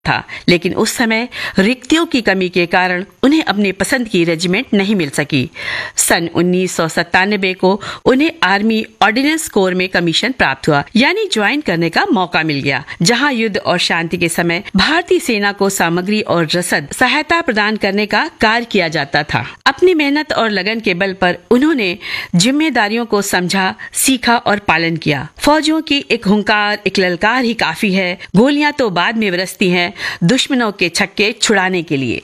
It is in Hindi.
था, लेकिन उस समय रिक्तियों की कमी के कारण उन्हें अपनी पसंद की रेजिमेंट नहीं मिल सकी। सन 1997 को उन्हें आर्मी ऑर्डिनेंस कोर में कमीशन प्राप्त हुआ, यानी ज्वाइन करने का मौका मिल गया, जहां युद्ध और शांति के समय भारतीय सेना को सामग्री और रसद सहायता प्रदान करने का कार्य किया जाता था। अपनी मेहनत और लगन के बल पर उन्होंने जिम्मेदारियों को समझा, सीखा और पालन किया। फौजियों की एक हुंकार, एक ललकार ही काफी है, गोलियां तो बाद में बरसती हैं दुश्मनों के छक्के छुड़ाने के लिए।